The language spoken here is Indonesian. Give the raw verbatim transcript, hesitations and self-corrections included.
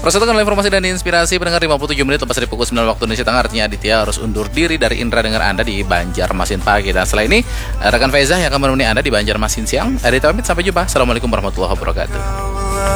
Persatukan informasi dan inspirasi pendengar lima puluh tujuh menit lepas dari pukul sembilan waktu Indonesia Tengah. Artinya Aditya harus undur diri dari Indra dengar Anda di Banjarmasin pagi. Dan setelah ini rekan Faizah yang akan menemani Anda di Banjarmasin siang. Aditya pamit, sampai jumpa. Assalamualaikum warahmatullahi wabarakatuh.